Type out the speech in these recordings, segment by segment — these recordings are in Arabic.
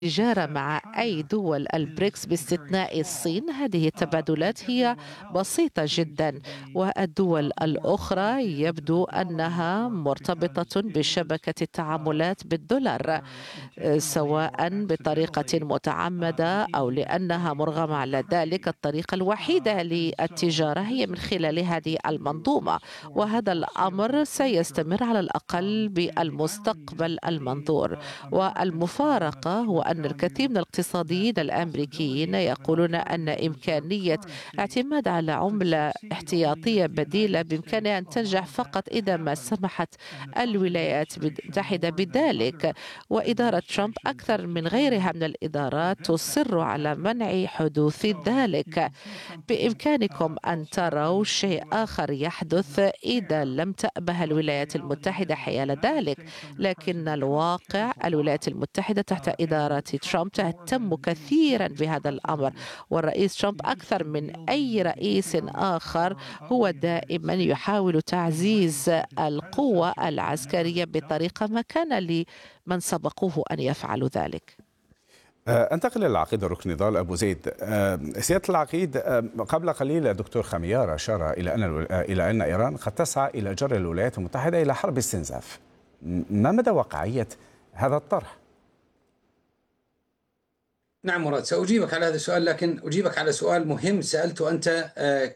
التجارة مع أي دول البريكس باستثناء الصين. هذه التبادلات هي بسيطة جدا، والدول الأخرى يبدو أنها مرتبطة بشبكة التعاملات بالدولار، سواء بطريقة متعمدة أو لأنها مرغمة على ذلك. الطريقة الوحيدة للتجارة هي من خلال هذه المنظومة، وهذا الأمر سيستمر على الأقل بالمستقبل المنظور. والمفارقة هو أن الكثير من الاقتصاديين الأمريكيين يقولون أن إمكانية اعتماد على عملة احتياطية بديلة بإمكانها أن تنجح فقط إذا ما سمحت الولايات المتحدة بذلك. وإدارة ترامب أكثر من غيرها من الإدارات تصر على منع حدوث ذلك. بإمكانكم أن تروا شيء آخر يحدث إذا لم تأبه الولايات المتحدة حيال ذلك، لكن الواقع الولايات المتحدة تحت إدارة ترامب تهتم كثيرا بهذا الأمر، والرئيس ترامب أكثر من أي رئيس آخر هو دائما يحاول تعزيز القوة العسكرية بطريقة ما كان لمن سبقوه أن يفعلوا ذلك. انتقل للعقيد الركن نضال أبو زيد. سيادة العقيد، قبل قليل الدكتور خميار أشار إلى أن إيران قد تسعى إلى جر الولايات المتحدة إلى حرب استنزاف. ما مدى واقعية هذا الطرح؟ نعم مراد، سأجيبك على هذا السؤال، لكن أجيبك على سؤال مهم سألته أنت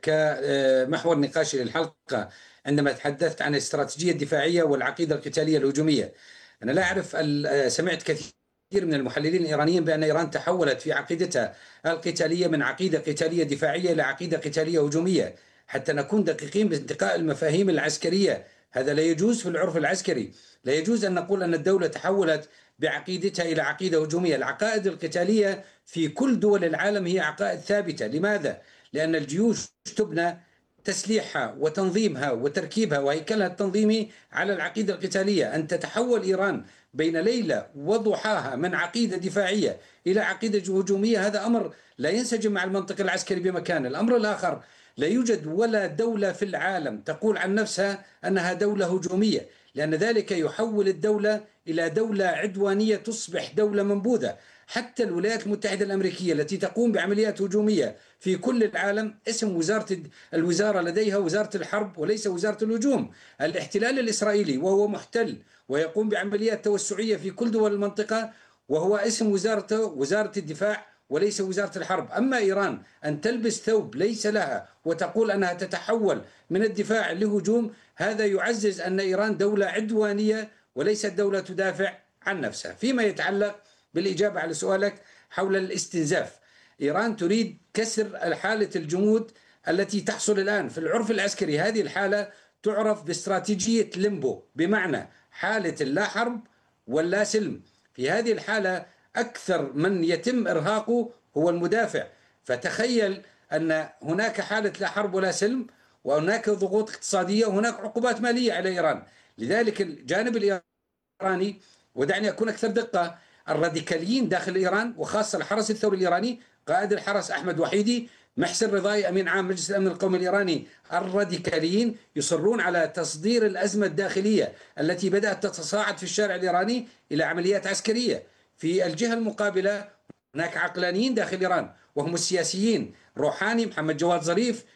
كمحور نقاش للحلقة عندما تحدثت عن الاستراتيجية الدفاعية والعقيدة القتالية الهجومية. أنا لا أعرف، سمعت كثير من المحللين الإيرانيين بأن إيران تحولت في عقيدتها القتالية من عقيدة قتالية دفاعية إلى عقيدة قتالية هجومية. حتى نكون دقيقين بانتقاء المفاهيم العسكرية، هذا لا يجوز في العرف العسكري. لا يجوز أن نقول أن الدولة تحولت بعقيدتها إلى عقيدة هجومية. العقائد القتالية في كل دول العالم هي عقائد ثابتة. لماذا؟ لأن الجيوش تبنى تسليحها وتنظيمها وتركيبها وهيكلها التنظيمي على العقيدة القتالية. أن تتحول إيران بين ليلة وضحاها من عقيدة دفاعية إلى عقيدة هجومية، هذا أمر لا ينسجم مع المنطق العسكري بمكان. الأمر الآخر، لا يوجد ولا دولة في العالم تقول عن نفسها أنها دولة هجومية، لأن ذلك يحول الدولة إلى دولة عدوانية تصبح دولة منبوذة. حتى الولايات المتحدة الأمريكية التي تقوم بعمليات هجومية في كل العالم، اسم الوزارة لديها وزارة الحرب وليس وزارة الهجوم. الاحتلال الإسرائيلي وهو محتل ويقوم بعمليات توسعية في كل دول المنطقة، وهو اسم وزارته وزارة الدفاع وليس وزارة الحرب. أما إيران أن تلبس ثوب ليس لها وتقول أنها تتحول من الدفاع لهجوم، هذا يعزز أن إيران دولة عدوانية وليست دولة تدافع عن نفسها. فيما يتعلق بالإجابة على سؤالك حول الاستنزاف، إيران تريد كسر حالة الجمود التي تحصل الآن في العرف العسكري. هذه الحالة تعرف باستراتيجية ليمبو، بمعنى حالة اللا حرب واللا سلم. في هذه الحالة أكثر من يتم إرهاقه هو المدافع. فتخيل أن هناك حالة لا حرب ولا سلم، وهناك ضغوط اقتصادية وهناك عقوبات مالية على إيران. لذلك الجانب الإيراني، ودعني أكون أكثر دقة، الراديكاليين داخل إيران وخاصة الحرس الثوري الإيراني، قائد الحرس أحمد وحيدي، محسن رضاي أمين عام مجلس الأمن القومي الإيراني، الراديكاليين يصرون على تصدير الأزمة الداخلية التي بدأت تتصاعد في الشارع الإيراني إلى عمليات عسكرية. في الجهة المقابلة هناك عقلانيين داخل إيران وهم السياسيين، روحاني، محمد جواد ظريف،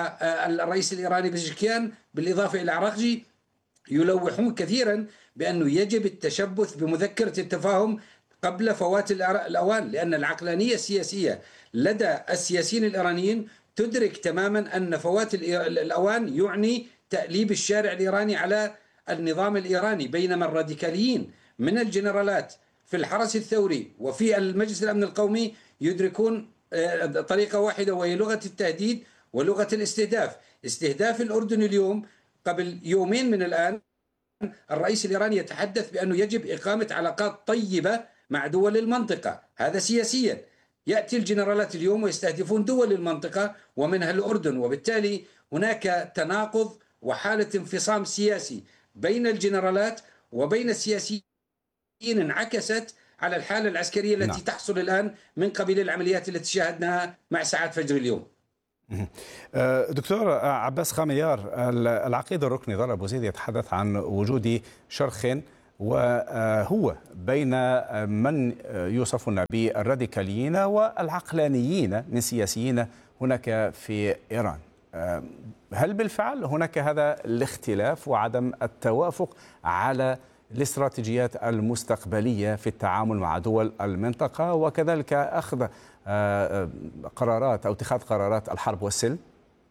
والرئيس الإيراني بزشكيان، بالإضافة إلى عراقجي، يلوحون كثيرا بأنه يجب التشبث بمذكرة التفاهم قبل فوات الأوان، لأن العقلانية السياسية لدى السياسيين الإيرانيين تدرك تماما أن فوات الأوان يعني تأليب الشارع الإيراني على النظام الإيراني. بينما الراديكاليين من الجنرالات في الحرس الثوري وفي المجلس الأمن القومي يدركون طريقة واحدة، وهي لغة التهديد ولغة الاستهداف. استهداف الأردن اليوم، قبل يومين من الآن الرئيس الإيراني يتحدث بأنه يجب إقامة علاقات طيبة مع دول المنطقة، هذا سياسيا. يأتي الجنرالات اليوم ويستهدفون دول المنطقة ومنها الأردن، وبالتالي هناك تناقض وحالة انفصام سياسي بين الجنرالات وبين السياسيين انعكست على الحالة العسكرية التي تحصل الآن من قبيل العمليات التي شاهدناها مع ساعات فجر اليوم. دكتور عباس خميار، العقيد الركن نضال أبو زيد يتحدث عن وجود شرخ وهو بين من يوصفون بالراديكاليين والعقلانيين من سياسيين هناك في إيران. هل بالفعل هناك هذا الاختلاف وعدم التوافق على الاستراتيجيات المستقبلية في التعامل مع دول المنطقة وكذلك أخذ قرارات أو اتخاذ قرارات الحرب والسلم؟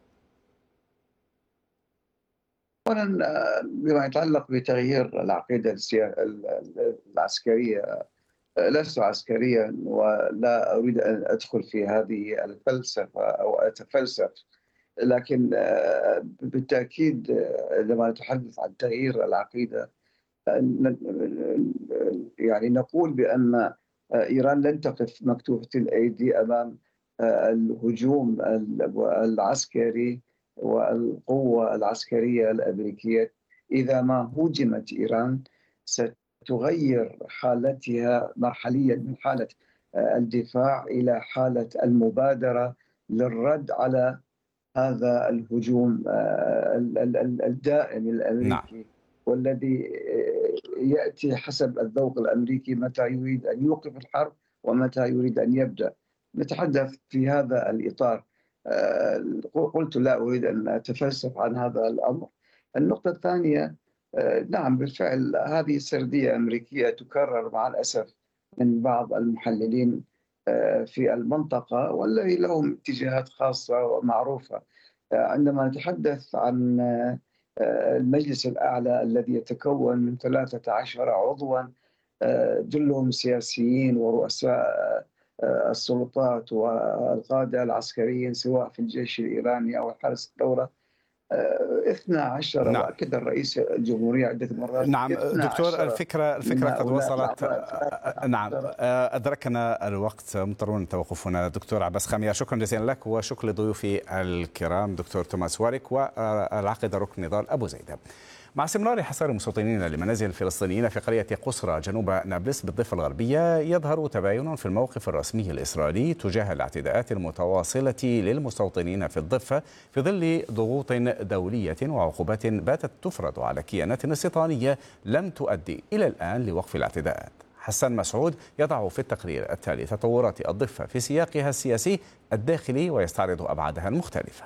أولا بما يتعلق بتغيير العقيدة العسكرية، لست عسكريا ولا أريد أن أدخل في هذه الفلسفة أو أتفلسف، لكن بالتأكيد عندما نتحدث عن تغيير العقيدة يعني نقول بأن إيران لن تقف مكتوفة الأيدي أمام الهجوم العسكري والقوة العسكرية الأمريكية. إذا ما هوجمت إيران ستغير حالتها مرحليا من حالة الدفاع إلى حالة المبادرة للرد على هذا الهجوم الدائم الأمريكي. نعم. والذي يأتي حسب الذوق الأمريكي متى يريد أن يوقف الحرب ومتى يريد أن يبدأ. نتحدث في هذا الإطار. قلت لا أريد أن أتفلسف عن هذا الأمر. النقطة الثانية، نعم بالفعل هذه سردية أمريكية تكرر مع الأسف من بعض المحللين في المنطقة والذي لهم اتجاهات خاصة ومعروفة. عندما نتحدث عن المجلس الأعلى الذي يتكون من 13 عضوا جلهم سياسيين ورؤساء السلطات والقادة العسكريين سواء في الجيش الإيراني أو حرس الثورة، 12. نعم. وأكد الرئيس الجمهورية عدة مرات. نعم دكتور، الفكرة قد وصلت. نعم أدركنا الوقت، مضطرون التوقف هنا. دكتور عباس خاميار، شكرا جزيلا لك وشكرا لضيوفي الكرام دكتور توماس واريك والعقيد ركن نضال أبو زيد. مع استمرار حصار المستوطنين لمنازل الفلسطينيين في قرية قصرى جنوب نابلس بالضفة الغربية، يظهر تباين في الموقف الرسمي الإسرائيلي تجاه الاعتداءات المتواصلة للمستوطنين في الضفة في ظل ضغوط دولية وعقوبات باتت تفرض على كيانات استيطانية لم تؤدي إلى الآن لوقف الاعتداءات. حسن مسعود يضع في التقرير التالي تطورات الضفة في سياقها السياسي الداخلي ويستعرض أبعادها المختلفة.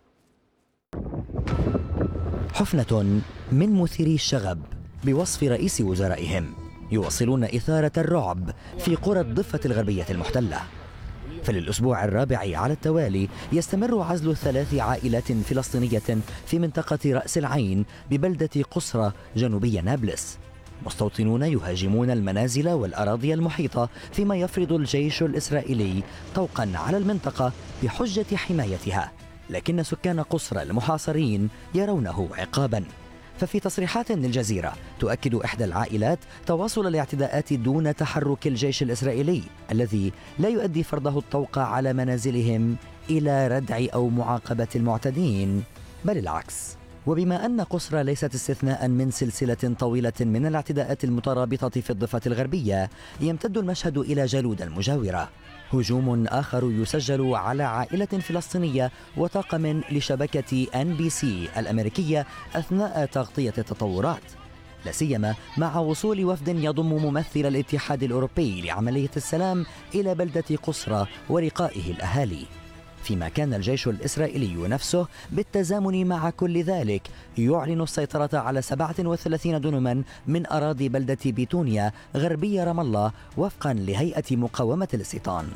حفنة من مثيري الشغب بوصف رئيس وزرائهم يواصلون إثارة الرعب في قرى الضفة الغربية المحتلة. فللأسبوع الرابع على التوالي يستمر عزل 3 عائلات فلسطينية في منطقة رأس العين ببلدة قصرى جنوبي نابلس. مستوطنون يهاجمون المنازل والأراضي المحيطة فيما يفرض الجيش الإسرائيلي طوقا على المنطقة بحجة حمايتها، لكن سكان قصرى المحاصرين يرونه عقابا. ففي تصريحات للجزيرة تؤكد إحدى العائلات تواصل الاعتداءات دون تحرك الجيش الإسرائيلي الذي لا يؤدي فرضه الطوق على منازلهم إلى ردع أو معاقبة المعتدين، بل العكس. وبما أن قصرى ليست استثناء من سلسلة طويلة من الاعتداءات المترابطة في الضفة الغربية، يمتد المشهد إلى جالود المجاورة. هجوم آخر يسجل على عائلة فلسطينية وطاقم لشبكة NBC الأمريكية أثناء تغطية التطورات، لا سيما مع وصول وفد يضم ممثل الاتحاد الأوروبي لعملية السلام إلى بلدة قصرى ولقائه الأهالي. فيما كان الجيش الإسرائيلي نفسه بالتزامن مع كل ذلك يعلن السيطرة على 37 دنما من أراضي بلدة بيتونيا غربي رام الله وفقا لهيئة مقاومة الاستيطان.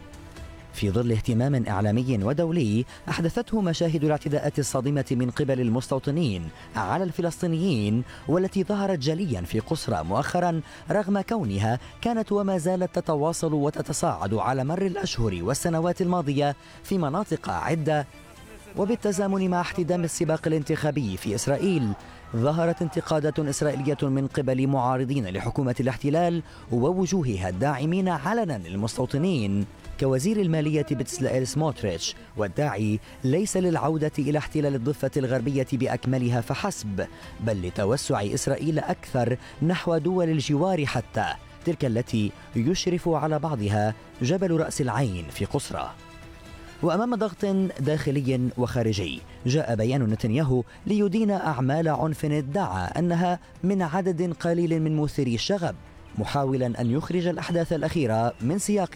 في ظل اهتمام إعلامي ودولي أحدثته مشاهد الاعتداءات الصادمة من قبل المستوطنين على الفلسطينيين والتي ظهرت جليا في قصرى مؤخرا، رغم كونها كانت وما زالت تتواصل وتتصاعد على مر الأشهر والسنوات الماضية في مناطق عدة. وبالتزامن مع احتدام السباق الانتخابي في إسرائيل، ظهرت انتقادات إسرائيلية من قبل معارضين لحكومة الاحتلال ووجوهها الداعمين علنا للمستوطنين كوزير المالية بتسلائيل سموتريتش، والداعي ليس للعودة إلى احتلال الضفة الغربية بأكملها فحسب، بل لتوسع إسرائيل أكثر نحو دول الجوار، حتى تلك التي يشرف على بعضها جبل رأس العين في قصرى. وأمام ضغط داخلي وخارجي جاء بيان نتنياهو ليدين أعمال عنف ادعى أنها من عدد قليل من مثيري الشغب، محاولا أن يخرج الأحداث الأخيرة من سياق